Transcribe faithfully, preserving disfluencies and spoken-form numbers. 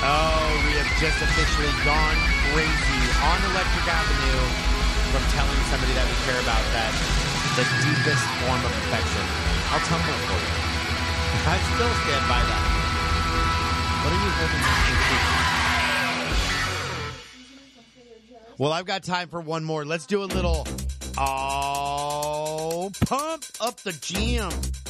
Oh, we have just officially gone crazy on Electric Avenue from telling somebody that we care about that the deepest form of affection. I'll tumble for you. I still stand by that. What are you holding? Well, I've got time for one more. Let's do a little, oh, pump up the jam.